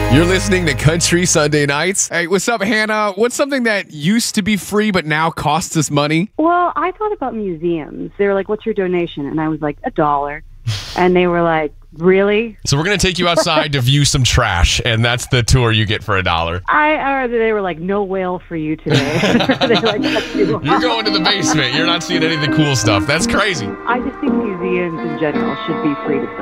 You're listening to Country Sunday Nights. Hey, what's up, Hannah? What's something that used to be free but now costs us money? Well, I thought about museums. They were like, what's your donation? And I was like, $1. And they were like, really? So we're going to take you outside to view some trash, and that's the tour you get for $1. They were like, no whale for you today. They like, You're going to the basement. You're not seeing any of the cool stuff. That's crazy. I just think museums in general should be free to